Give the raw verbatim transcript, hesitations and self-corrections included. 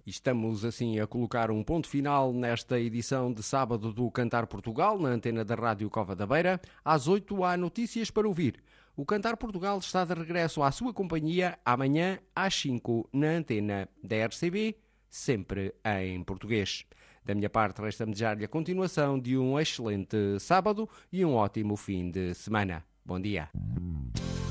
E estamos assim a colocar um ponto final nesta edição de sábado do Cantar Portugal, na antena da Rádio Cova da Beira. Às oito há notícias para ouvir. O Cantar Portugal está de regresso à sua companhia amanhã às cinco na antena da R C B, sempre em português. Da minha parte, resta-me desejar-lhe a continuação de um excelente sábado e um ótimo fim de semana. Bom dia.